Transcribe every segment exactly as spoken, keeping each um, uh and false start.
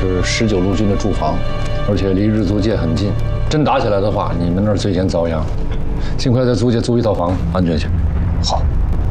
是十九路军的驻防，而且离日租界很近。真打起来的话，你们那儿最先遭殃。尽快在租界租一套房，安全些。好。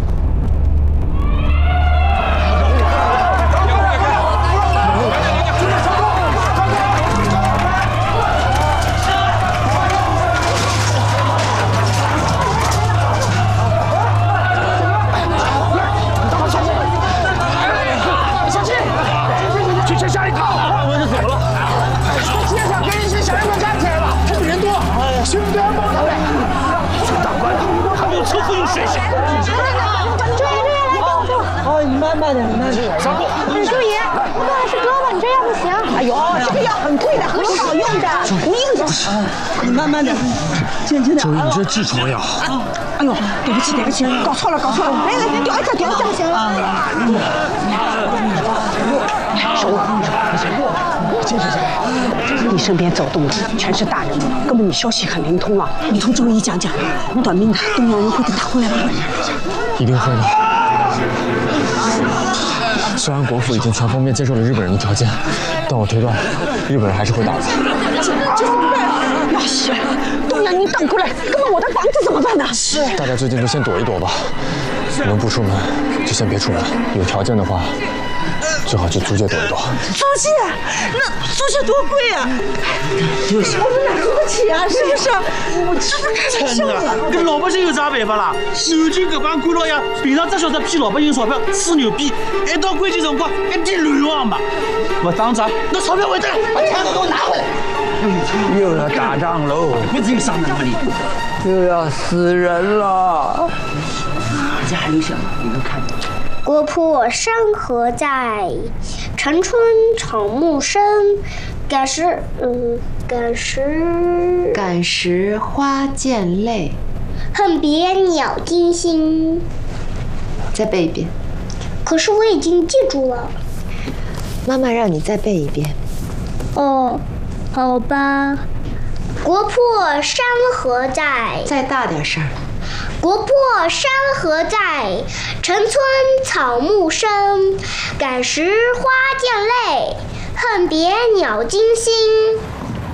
慢点，慢点。小顾， 注意，不好是胳膊，你这样不行。哎呦，这个药很贵的，很好用的，不硬的。 你慢慢点，轻轻点。 周一，你这痔疮药。 哎呦，对不起，对不起，搞错了，搞错了。来来来，掉一下，掉一下，行了。手握，坚持下来。你身边走动的全是大人物，根本你消息很灵通啊。你同周一讲讲，短命的东洋人会再打回来吗？ 一定会的。 虽然国府已经全方面接受了日本人的条件，但我推断，日本人还是会打的。 这这怎么办？要死！东洋，你挡过来，那么我的房子怎么办呢？是。 大家最近就先躲一躲吧，能不出门就先别出门。有条件的话，最好去租界躲一躲。 租界？那租界多贵啊！我们哪租得起啊？是不是？我这不开玩笑了。 跟老百姓有啥办法啦？南京搿帮官老爷平常只晓得骗老百姓钞票，吹牛逼，一到关键辰光一点乱往嘛。不打仗，那钞票回来，把钱都给我拿回来。 又要打仗喽！ 不至于上哪里？ 又要死人了。 这还有想吗？你能看到？ 国破山河在，城春草木深。感时，嗯，感时， 感时花溅泪。 恨别鸟惊心。 再背一遍。 可是我已经记住了。 妈妈让你再背一遍。 哦，好吧。国破山河在。 再大点声。 国破山河在，城村草木深。感时花溅泪，恨别鸟惊心。